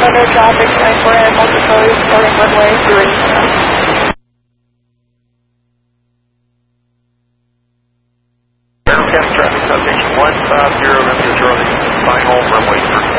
Weather traffic, 94 multiple, starting runway 3. Air 10 traffic, Citation 150, Romeo Charlie, final runway 3.